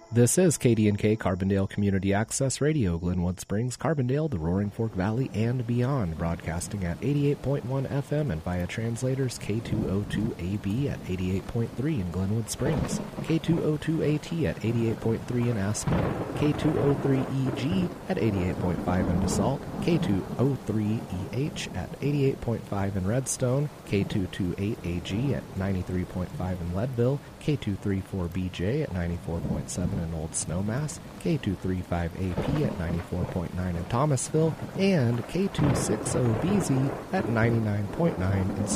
This is KD&K Carbondale Community Access Radio, Glenwood Springs, Carbondale, the Roaring Fork Valley, and beyond, broadcasting at 88.1 FM and via translators K202AB at 88.3 in Glenwood Springs, K202AT at 88.3 in Aspen, K203EG at 88.5 in DeSalt, K203EH at 88.5 in Redstone, K228AG at 93.5 in Leadville, K234BJ at 94.7 in Old Snowmass, K235AP at 94.9 in Thomasville, and K260BZ at 99.9 in